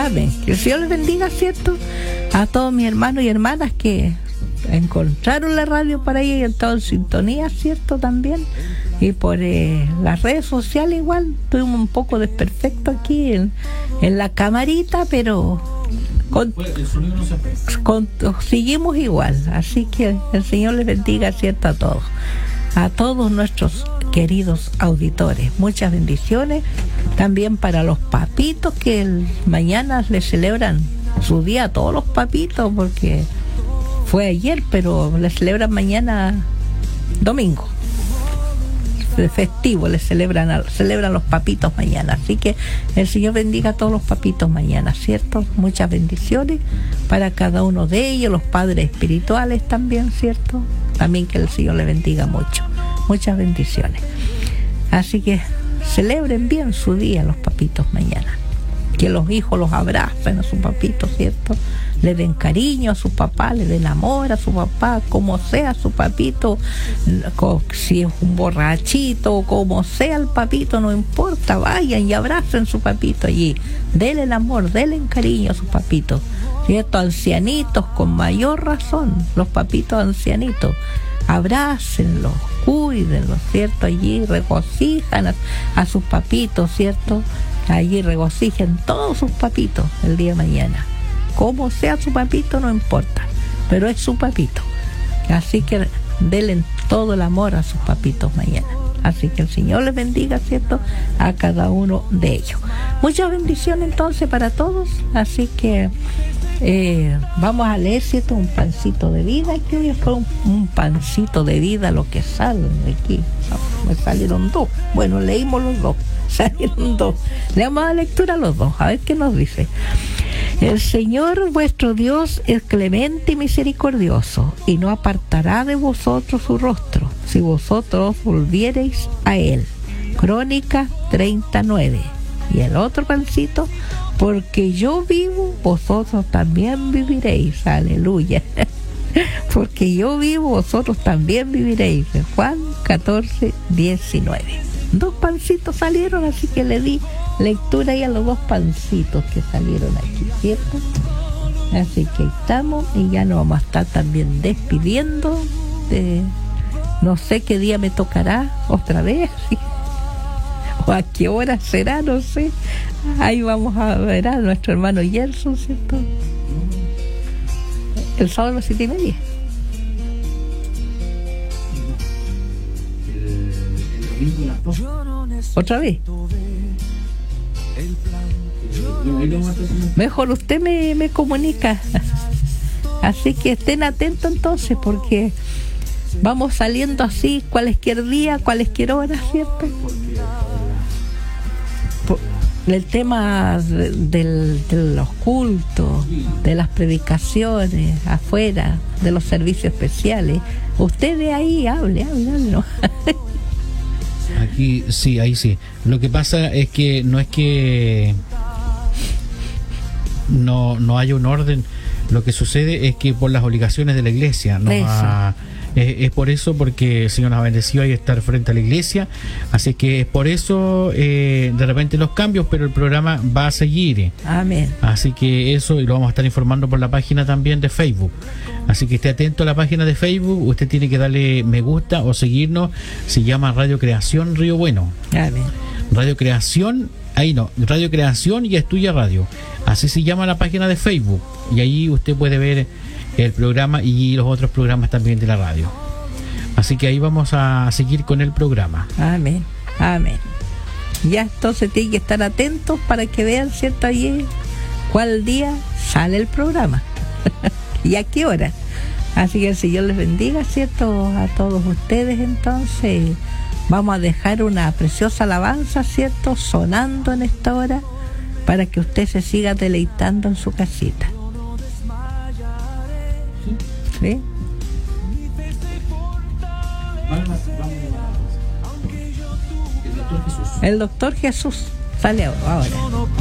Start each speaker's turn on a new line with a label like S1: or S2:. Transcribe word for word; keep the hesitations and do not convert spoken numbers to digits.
S1: Amén. Que el Señor les bendiga, ¿cierto? A todos mis hermanos y hermanas que encontraron la radio para ahí y han estado en sintonía, ¿cierto? También. Y por eh, las redes sociales igual, tuvimos un poco desperfecto aquí en, en la camarita, pero con, con, seguimos igual. Así que el Señor les bendiga, ¿cierto? A todos. A todos nuestros queridos auditores. Muchas bendiciones. También para los papitos que el, mañana les celebran su día a todos los papitos, porque fue ayer, pero les celebran mañana domingo. De festivo, les celebran, a, celebran los papitos mañana. Así que el Señor bendiga a todos los papitos mañana, ¿cierto? Muchas bendiciones para cada uno de ellos, los padres espirituales también, ¿cierto? También que el Señor les bendiga mucho. Muchas bendiciones. Así que celebren bien su día los papitos mañana. Que los hijos los abracen a su papito, ¿cierto? Le den cariño a su papá, le den amor a su papá, como sea su papito, si es un borrachito o como sea el papito, no importa, vayan y abracen a su papito allí. Denle el amor, denle el cariño a su papito, ¿cierto? Ancianitos, con mayor razón, los papitos ancianitos, abrácenlos, cuídenlos, ¿cierto? Allí regocijan a, a sus papitos, ¿cierto? Allí regocijen todos sus papitos el día de mañana. Como sea su papito, no importa, pero es su papito. Así que denle todo el amor a sus papitos mañana. Así que el Señor les bendiga, ¿cierto? A cada uno de ellos. Muchas bendiciones entonces para todos. Así que eh, vamos a leer, ¿cierto? Un pancito de vida. Que hoy fue un, un pancito de vida lo que sale de aquí. Me salieron dos. Bueno, leímos los dos. Salieron dos. Le vamos a dar lectura a los dos. A ver qué nos dice. El Señor vuestro Dios es clemente y misericordioso, y no apartará de vosotros su rostro, si vosotros volviereis a Él. Crónica treinta y nueve. Y el otro pancito, porque yo vivo, vosotros también viviréis. Aleluya. Porque yo vivo, vosotros también viviréis. Juan catorce, diecinueve. Dos pancitos salieron, así que le di lectura ahí a los dos pancitos que salieron aquí, ¿cierto? Así que estamos y ya nos vamos a estar también despidiendo de, no sé qué día me tocará otra vez, ¿sí? O a qué hora será, no sé. Ahí vamos a ver a nuestro hermano Gerson, ¿cierto? El sábado a las siete y media. ¿Otra vez? Mejor usted me, me comunica. Así que estén atentos entonces, porque vamos saliendo así, cualquier día, cualquier hora, ¿cierto? Por el tema de, del, de los cultos, de las predicaciones afuera, de los servicios especiales. Usted de ahí hable, hable, hable, ¿no?
S2: Aquí sí, ahí sí. Lo que pasa es que no es que no, no haya un orden. Lo que sucede es que por las obligaciones de la iglesia nos ha, es, es por eso, porque el Señor nos ha bendecido y estar frente a la iglesia. Así que es por eso eh, de repente los cambios, pero el programa va a seguir.
S1: Amén.
S2: Así que eso, y lo vamos a estar informando por la página también de Facebook. Así que esté atento a la página de Facebook. Usted tiene que darle me gusta o seguirnos. Se llama Radio Creación Río Bueno.
S1: Amén.
S2: Radio Creación, ahí no, Radio Creación y Estudia Radio. Así se llama la página de Facebook. Y ahí usted puede ver el programa y los otros programas también de la radio. Así que ahí vamos a seguir con el programa.
S1: Amén. Amén. Ya entonces tienen que estar atentos para que vean, ¿cierto? Allí cuál día sale el programa. ¿Y a qué hora? Así que el Señor les bendiga, ¿cierto? A todos ustedes. Entonces vamos a dejar una preciosa alabanza, ¿cierto? Sonando en esta hora, para que usted se siga deleitando en su casita. ¿Sí? El doctor Jesús sale ahora.